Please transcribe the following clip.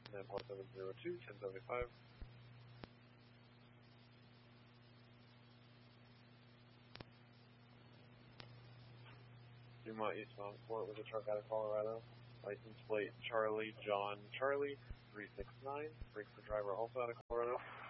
and then 1702, 1075. Dumont eastbound Fort with a truck out of Colorado. License plate Charlie John Charlie 369. Brings the driver also out of Colorado.